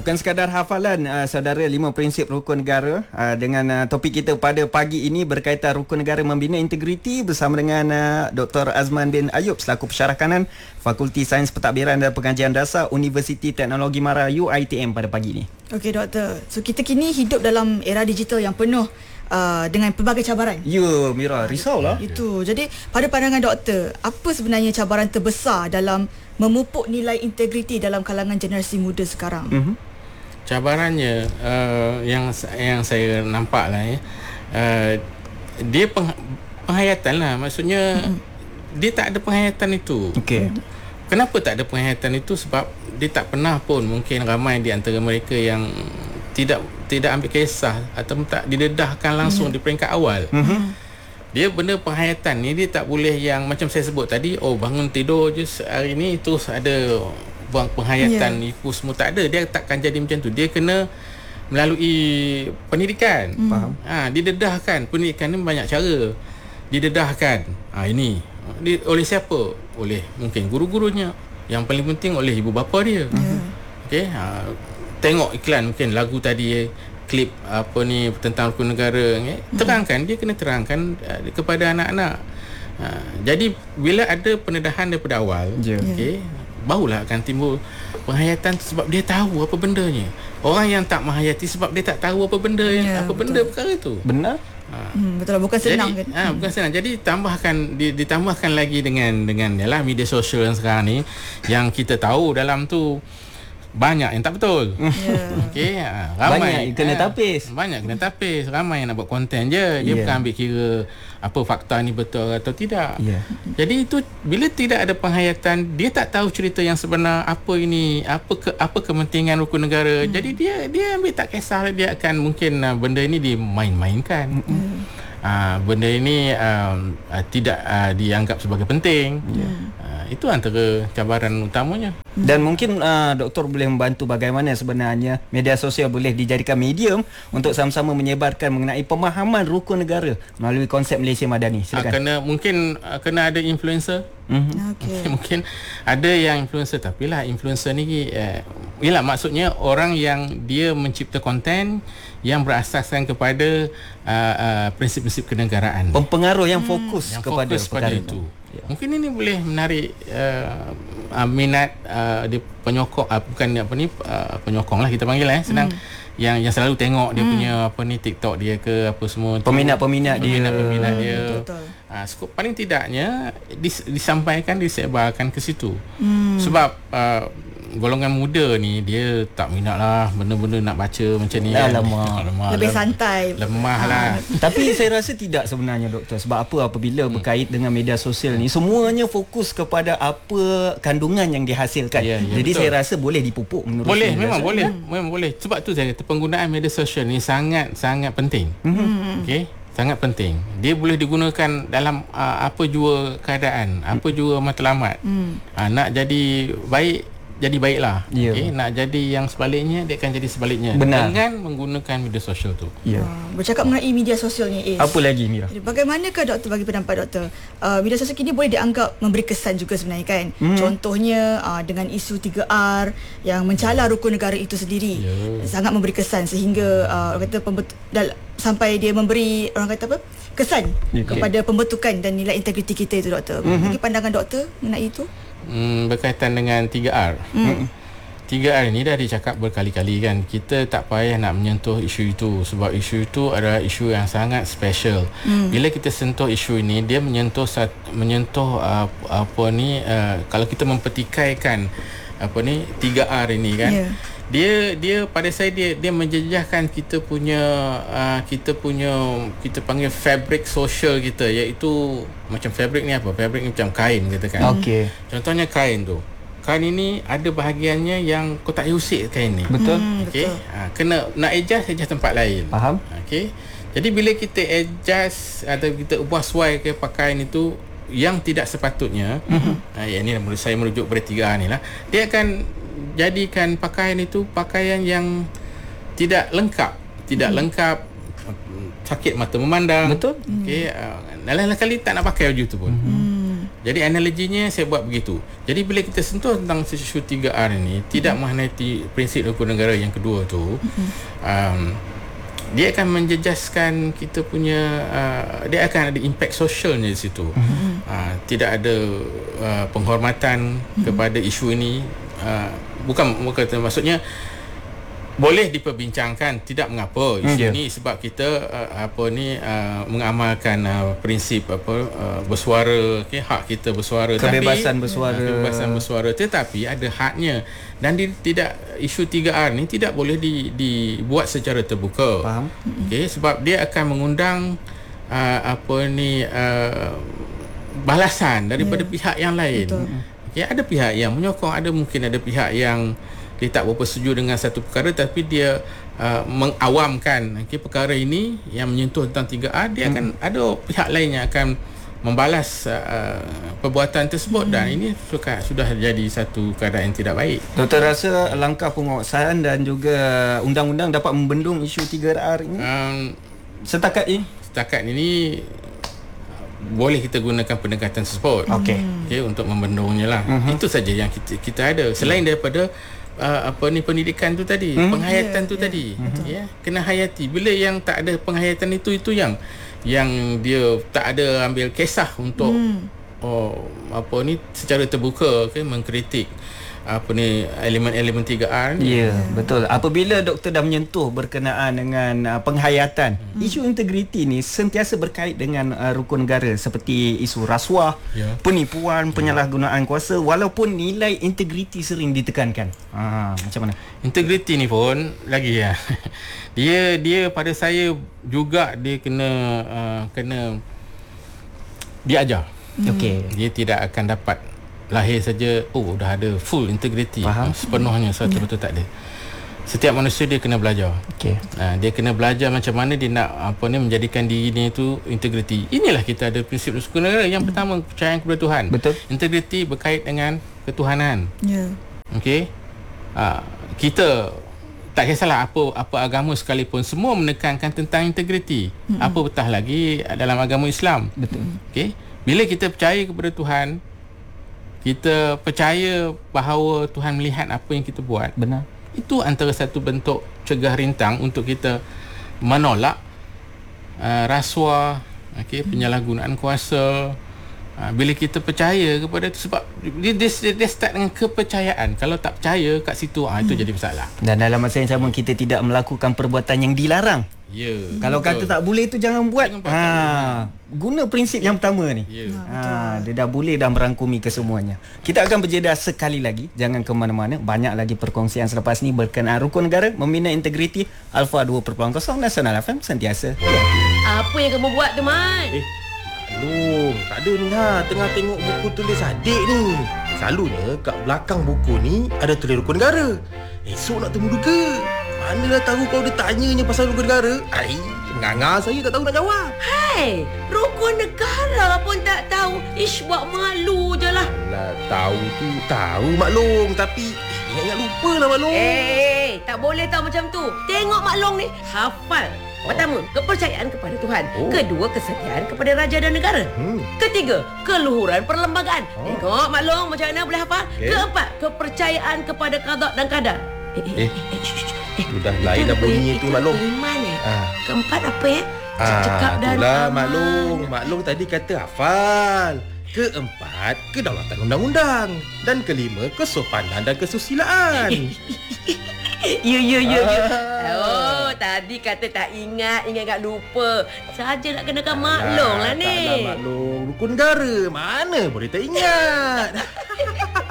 Bukan sekadar hafalan, saudara, 5 prinsip rukun negara. Dengan topik kita pada pagi ini berkaitan rukun negara membina integriti bersama dengan Dr. Azman bin Ayub selaku pensyarah kanan Fakulti Sains Pentadbiran dan Pengajian Dasar Universiti Teknologi Mara UiTM pada pagi ini. Okey doktor, so kita kini hidup dalam era digital yang penuh dengan pelbagai cabaran. Ya, Mira, risaulah. Itu. Jadi pada pandangan doktor, apa sebenarnya cabaran terbesar dalam memupuk nilai integriti dalam kalangan generasi muda sekarang? Cabarannya yang saya nampak lah dia penghayatan lah. Maksudnya dia tak ada penghayatan itu. Okey. Kenapa tak ada penghayatan itu? Sebab dia tak pernah pun, mungkin ramai di antara mereka yang tidak ambil kisah atau tak didedahkan langsung di peringkat awal. Dia benda penghayatan ni dia tak boleh yang macam saya sebut tadi, bangun tidur je hari ni terus ada buang penghayatan itu semua, tak ada. Dia takkan jadi macam tu. Dia kena melalui pendidikan. Faham? Didedahkan. Pendidikan ni banyak cara. Didedahkan. Ini oleh siapa? Oleh mungkin guru-gurunya. Yang paling penting oleh ibu bapa dia. Okey, tengok iklan mungkin lagu tadi, klip tentang rukun negara, terangkan, dia kena terangkan kepada anak-anak. Jadi bila ada pendedahan daripada awal, barulah akan timbul penghayatan, sebab dia tahu apa bendanya. Orang yang tak menghayati sebab dia tak tahu apa benda benda perkara itu. Benar. Betul, bukan senang. Jadi, bukan senang. Jadi ditambahkan lagi dengan yalah media sosial yang sekarang ni, yang kita tahu dalam tu banyak yang tak betul. Okey, ramai banyak kena tapis. Banyak kena tapis. Ramai yang nak buat konten je. Dia bukan ambil kira apa fakta ni betul atau tidak. Jadi itu bila tidak ada penghayatan, dia tak tahu cerita yang sebenar, apa ini, apa kepentingan rukun negara. Jadi dia ambil tak kisah, dia akan mungkin benda ini dimain-mainkan. Benda ini tidak dianggap sebagai penting. Itu antara cabaran utamanya. Dan mungkin doktor boleh membantu bagaimana sebenarnya media sosial boleh dijadikan medium untuk sama-sama menyebarkan mengenai pemahaman rukun negara melalui konsep Malaysia Madani. Silakan. Mungkin kena ada influencer. Mungkin ada yang influencer, tapi lah influencer ni ialah maksudnya orang yang dia mencipta konten yang berasaskan kepada prinsip-prinsip kenegaraan. Pempengaruh yang fokus kepada perkara itu. Mungkin ini boleh menarik minat dia penyokong, penyokong lah kita panggil senang. Yang selalu tengok dia punya TikTok dia ke apa semua, peminat-peminat dia. Paling tidaknya disampaikan, disebarkan ke situ. Sebab golongan muda ni dia tak minat lah benda-benda nak baca macam ni. Lemah. Lebih santai. Lemah lah. Tapi saya rasa tidak sebenarnya doktor. Sebab apabila berkait dengan media sosial ni, semuanya fokus kepada apa kandungan yang dihasilkan. Jadi betul. Saya rasa boleh dipupuk menurut saya. Memang boleh. Sebab tu saya kata penggunaan media sosial ni sangat-sangat penting. Okey, sangat penting. Dia boleh digunakan dalam apa jua keadaan, apa jua matlamat. Nak jadi baik, jadi baiklah. Nak jadi yang sebaliknya, dia akan jadi sebaliknya. Benar. Dengan menggunakan media sosial tu. Bercakap mengenai media sosial ni, apa lagi Mira? Bagaimanakah doktor, bagi pendapat doktor, media sosial kini boleh dianggap memberi kesan juga sebenarnya kan? Contohnya dengan isu 3R yang mencalar rukun negara itu sendiri. Sangat memberi kesan sehingga orang kata sampai dia memberi kesan kepada pembentukan dan nilai integriti kita itu doktor. Bagi pandangan doktor mengenai itu? Berkaitan dengan 3R. 3R ni dah dicakap berkali-kali kan. Kita tak payah nak menyentuh isu itu, sebab isu itu adalah isu yang sangat special. Bila kita sentuh isu ini, dia menyentuh kalau kita mempertikaikan 3R ini kan. Dia pada saya dia menjejaskan kita panggil fabrik sosial kita, iaitu macam fabrik ni apa? Fabrik ni macam kain katakan. Contohnya kain tu. Kain ini ada bahagiannya yang kau tak usik kain ni. Betul. Kena nak adjust tempat lain. Faham? Jadi bila kita adjust atau kita ubah suai ke pakaian itu yang tidak sepatutnya, ini saya merujuk pada 3R ni lah, dia akan jadikan pakaian itu pakaian yang tidak lengkap, sakit mata memandang. Betul. Lain-lain kali tak nak pakai baju tu pun. Jadi analoginya saya buat begitu. Jadi bila kita sentuh tentang isu 3R ini, tidak menghayati prinsip rukun negara yang kedua tu, dia akan menjejaskan kita punya, dia akan ada impak sosialnya di situ. Tidak ada penghormatan kepada isu ini. Bukan maksudnya boleh diperbincangkan, tidak mengapa isu ni, sebab kita mengamalkan prinsip bersuara, hak kita bersuara, kebebasan bersuara, tetapi ada hadnya, dan tidak, isu 3R ni tidak boleh dibuat secara terbuka. Faham? Sebab dia akan mengundang balasan daripada pihak yang lain. Ada pihak yang menyokong, mungkin ada pihak yang dia tak berapa setuju dengan satu perkara, tapi dia mengawamkan perkara ini yang menyentuh tentang 3R, dia akan ada pihak lain yang akan membalas perbuatan tersebut, dan ini sudah jadi satu keadaan yang tidak baik. Doktor rasa langkah penguasaan dan juga undang-undang dapat membendung isu 3R ini setakat ini boleh kita gunakan pendekatan tersebut untuk membendungnya lah. Itu saja yang kita ada, selain daripada pendidikan tu tadi, penghayatan tu tadi, kena hayati. Bila yang tak ada penghayatan itu yang dia tak ada ambil kisah untuk secara terbuka mengkritik elemen-elemen 3R ni. Ya, betul. Apabila doktor dah menyentuh berkenaan dengan penghayatan, isu integriti ni sentiasa berkait dengan rukun negara, seperti isu rasuah, penipuan, penyalahgunaan kuasa, walaupun nilai integriti sering ditekankan. Macam mana? Integriti ni pun lagi dia pada saya juga dia kena diajar. Dia tidak akan dapat lahir saja dah ada full integriti sepenuhnya, betul tak ada. Setiap manusia dia kena belajar. Dia kena belajar macam mana dia nak menjadikan diri dia itu integriti. Inilah kita ada prinsip rukun negara. Yang pertama, kepercayaan kepada Tuhan. Betul. Integriti berkait dengan ketuhanan. Kita tak kisahlah apa agama sekalipun, semua menekankan tentang integriti. Apatah lagi dalam agama Islam. Betul. Bila kita percaya kepada Tuhan, kita percaya bahawa Tuhan melihat apa yang kita buat. Benar. Itu antara satu bentuk cegah rintang untuk kita menolak rasuah, penyalahgunaan kuasa. Bila kita percaya kepada itu, sebab dia start dengan kepercayaan. Kalau tak percaya kat situ, itu jadi masalah. Dan dalam masa yang sama, kita tidak melakukan perbuatan yang dilarang. Kalau kata tak boleh tu jangan buat. Guna prinsip yang pertama ni. Dia dah boleh dah merangkumi kesemuanya. Kita akan berjeda sekali lagi. Jangan ke mana-mana. Banyak lagi perkongsian selepas ni berkenaan rukun negara, membina integriti. Alpha 2.0 Nasional FM sentiasa. Apa yang kamu buat tu, Man? Maklum, tak ada ni tengah tengok buku tulis adik ni. Selalunya kat belakang buku ni ada tulis rukun negara. Esok nak temu duga. Manalah tahu kau dia tanyanya pasal rukun negara. Nganga saya tak tahu nak jawab. Hai, rukun negara pun tak tahu. Ish, buat malu je lah. Alah, tahu maklum, tapi ingat lupa lah maklum. Tak boleh tahu macam tu. Tengok maklum ni, hafal. Pertama, kepercayaan kepada Tuhan. Kedua, kesetiaan kepada raja dan negara. Ketiga, keluhuran perlembagaan. Tengok maklum macam mana boleh hafal. Keempat, kepercayaan kepada qada dan qadar. Sudah lain dah bunyi tu maklum. Keempat apa ya? Cakap dan itulah maklum tadi kata hafal. Keempat, kedaulatan undang-undang. Dan kelima, kesopanan dan kesusilaan. Ya. Tadi kata tak ingat lupa. Saja nak kenakan maklum lah ni. Taklah maklum, rukun negara. Mana boleh tak ingat.